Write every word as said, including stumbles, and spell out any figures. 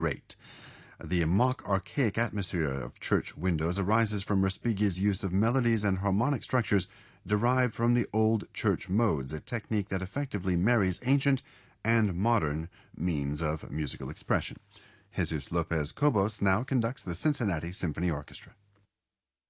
great. The mock archaic atmosphere of church windows arises from Respighi's use of melodies and harmonic structures derived from the old church modes, a technique that effectively marries ancient and modern means of musical expression. Jesus Lopez Cobos now conducts the Cincinnati Symphony Orchestra.